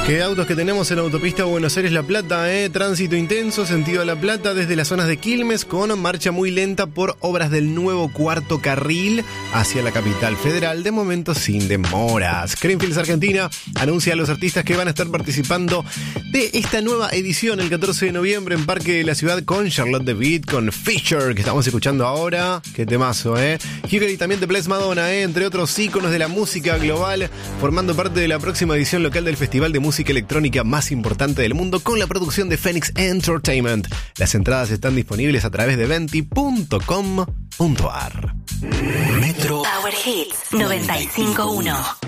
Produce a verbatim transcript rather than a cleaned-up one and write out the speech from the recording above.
Qué autos que tenemos en la autopista Buenos Aires-La Plata, ¿eh? Tránsito intenso, sentido a La Plata, desde las zonas de Quilmes, con marcha muy lenta por obras del nuevo cuarto carril hacia la capital federal, de momento sin demoras. Creamfields Argentina anuncia a los artistas que van a estar participando de esta nueva edición el catorce de noviembre en Parque de la Ciudad, con Charlotte de Witt, con Fisher, que estamos escuchando ahora. Qué temazo, ¿eh? Hugely también de Bless Madonna, ¿eh? Entre otros íconos de la música global, formando parte de la próxima edición local del Festival de Música electrónica más importante del mundo, con la producción de Phoenix Entertainment. Las entradas están disponibles a través de venti punto com punto ar. Metro Power Hits noventa y cinco punto uno.